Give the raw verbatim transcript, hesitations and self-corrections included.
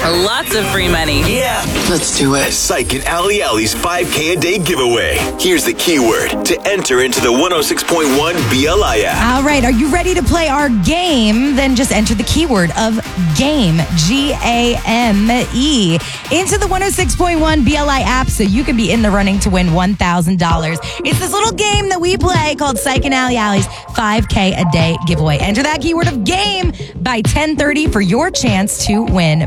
Lots of free money. Yeah. Let's do it. Psych and Ali Ali's five K a day giveaway. Here's the keyword to enter into the one oh six point one B L I app. All right, are you ready to play our game? Then just enter the keyword of game, G A M E, into the one oh six point one B L I app so you can be in the running to win one thousand dollars. It's this little game that we play called Psych and Ali Ali's five K a day giveaway. Enter that keyword of game by ten thirty for your chance to win